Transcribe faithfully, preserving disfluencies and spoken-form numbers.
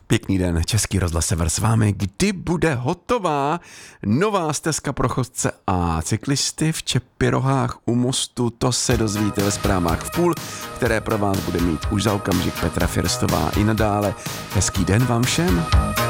Pěkný den, Český rozhlas Sever s vámi. Kdy bude hotová nová stezka pro chodce a cyklisty v Čepirohách u mostu? To se dozvíte ve zprávách v půl, které pro vás bude mít už za okamžik Petra Firstová. I nadále hezký den vám všem.